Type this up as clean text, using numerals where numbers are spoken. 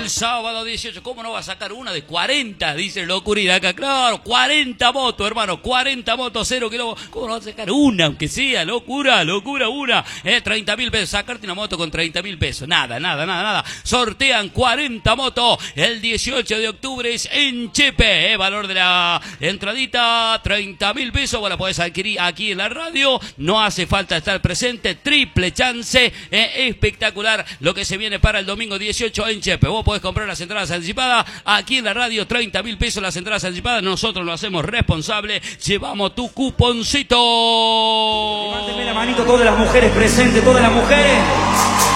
El sábado 18, ¿cómo no va a sacar una de 40? Dice Locurida acá, claro, 40 motos, hermano, 40 motos, 0 kilómetros. ¿Cómo no va a sacar una, aunque sea? Locura, una. 30.000 pesos, sacarte una moto con 30.000 pesos. Nada. Sortean 40 motos el 18 de octubre en Chepe. Valor de la entradita, 30.000 pesos. Vos la podés adquirir aquí en la radio. No hace falta estar presente. Triple chance. Espectacular lo que se viene para el domingo 18 en Chepe. Vos podés comprar las entradas anticipadas aquí en la radio, 30.000 pesos las entradas anticipadas. Nosotros lo hacemos responsable. Llevamos tu cuponcito. Levánteme la manito todas las mujeres presentes, todas las mujeres.